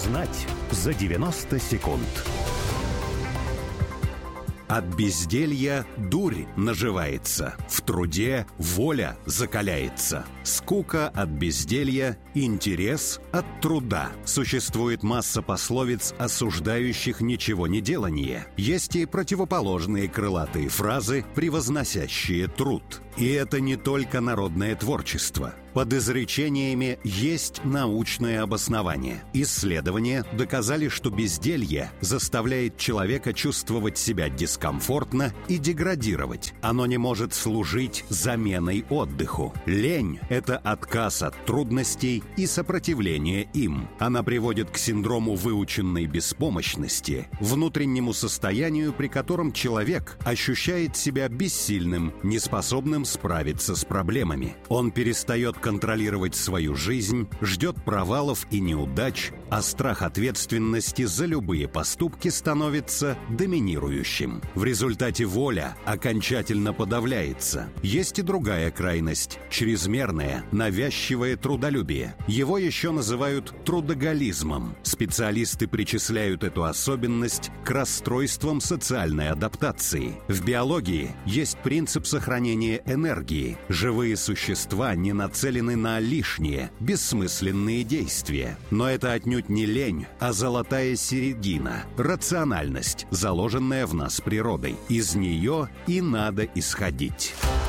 узнать за 90 секунд. От безделья дурь наживается, в труде воля закаляется. Скука от безделья, интерес от труда. Существует масса пословиц, осуждающих ничего не делание. Есть и противоположные крылатые фразы, превозносящие труд. И это не только народное творчество. Под изречениями есть научное обоснование. Исследования доказали, что безделье заставляет человека чувствовать себя дискомфортно и деградировать. Оно не может служить заменой отдыху. Лень – это отказ от трудностей и сопротивление им. Она приводит к синдрому выученной беспомощности, внутреннему состоянию, при котором человек ощущает себя бессильным, неспособным справиться с проблемами. Он перестает контролировать свою жизнь, ждет провалов и неудач, а страх ответственности за любые поступки становится доминирующим. В результате воля окончательно подавляется. Есть и другая крайность – чрезмерное, навязчивое трудолюбие. Его еще называют трудоголизмом. Специалисты причисляют эту особенность к расстройствам социальной адаптации. В биологии есть принцип сохранения энергии. Живые существа не нацелены на лишние, бессмысленные действия. Но это отнюдь не лень, а золотая середина, рациональность, заложенная в нас природой. Из нее и надо исходить.